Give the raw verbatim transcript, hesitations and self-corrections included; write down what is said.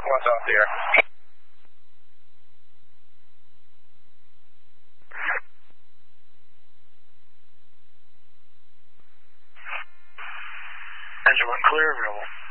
one's off the air. Engine one clear, available.